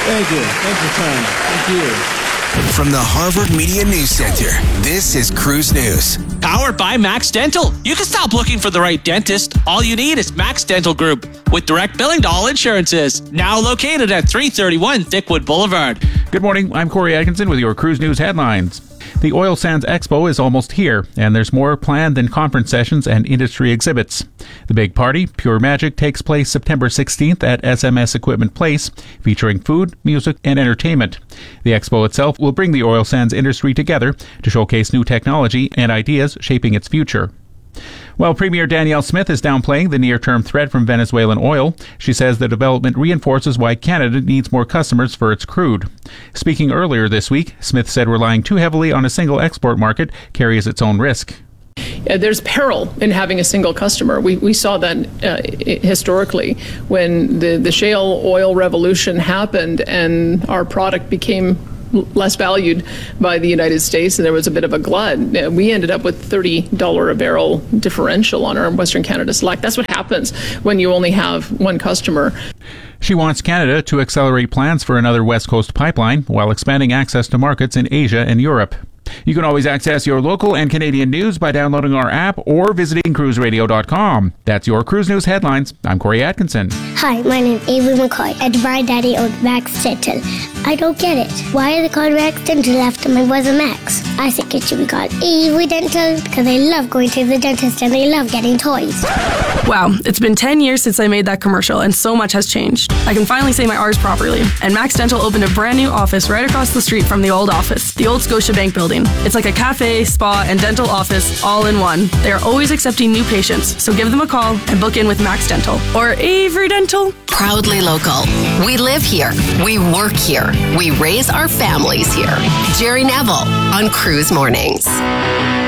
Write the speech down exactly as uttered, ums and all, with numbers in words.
Thank you. Thanks for time. Thank you. From the Harvard Media News Center, this is Cruise News. Powered by Max Dental. You can stop looking for the right dentist. All you need is Max Dental Group with direct billing to all insurances. Now located at three thirty-one Thickwood Boulevard. Good morning. I'm Corey Atkinson with your Cruise News headlines. The Oil Sands Expo is almost here, and there's more planned than conference sessions and industry exhibits. The big party, Pure Magic, takes place September sixteenth at S M S Equipment Place, featuring food, music, and entertainment. The expo itself will bring the oil sands industry together to showcase new technology and ideas shaping its future. While Premier Danielle Smith is downplaying the near-term threat from Venezuelan oil, she says the development reinforces why Canada needs more customers for its crude. Speaking earlier this week, Smith said relying too heavily on a single export market carries its own risk. Uh, there's peril in having a single customer. We we saw that uh, historically when the, the shale oil revolution happened and our product became less valued by the United States, and there was a bit of a glut. We ended up with thirty dollars a barrel differential on our Western Canada Select. That's what happens when you only have one customer. She wants Canada to accelerate plans for another West Coast pipeline while expanding access to markets in Asia and Europe. You can always access your local and Canadian news by downloading our app or visiting cruise radio dot com. That's your Cruise News headlines. I'm Corey Atkinson. Hi, my name is Avery McCoy, and my daddy owns Max Dental. I don't get it. Why are they called Max Dental after my brother Max? I think it should be called Avery Dental because they love going to the dentist and they love getting toys. Wow, it's been ten years since I made that commercial, and so much has changed. I can finally say my R's properly. And Max Dental opened a brand new office right across the street from the old office, the old Scotiabank building. It's like a cafe, spa, and dental office all in one. They are always accepting new patients, so give them a call and book in with Max Dental or Avery Dental. Proudly local. We live here. We work here. We raise our families here. Jerry Neville on Cruise Mornings.